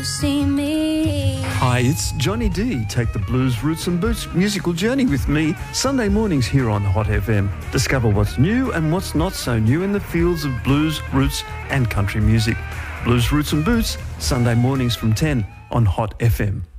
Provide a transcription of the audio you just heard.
See me. Hi, it's Johnny D. Take the blues, roots and boots musical journey with me Sunday mornings here on Hot FM. Discover what's new and what's not so new in the fields of blues, roots and country music. Blues, Roots and Boots, Sunday mornings from 10 on Hot FM.